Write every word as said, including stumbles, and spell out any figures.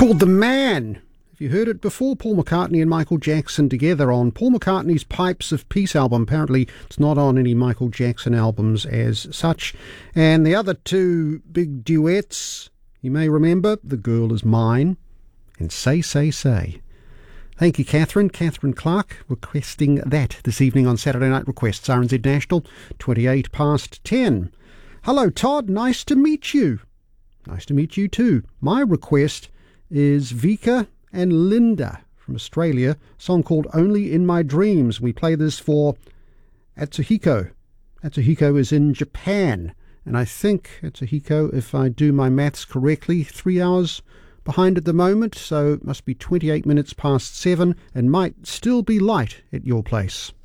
called The Man. Have you heard it before? Paul McCartney and Michael Jackson together on Paul McCartney's Pipes of Peace album. Apparently it's not on any Michael Jackson albums as such. And the other two big duets, you may remember, The Girl Is Mine and Say, Say, Say. Thank you, Catherine. Catherine Clark requesting that this evening on Saturday Night Requests. R N Z National, twenty-eight past ten. Hello, Todd. Nice to meet you. Nice to meet you too. My request is Vika and Linda from Australia, a song called Only in My Dreams. We play this for Atsuhiko. Atsuhiko is in Japan, and I think Atsuhiko, if I do my maths correctly, three hours behind at the moment, so it must be twenty-eight minutes past seven and might still be light at your place.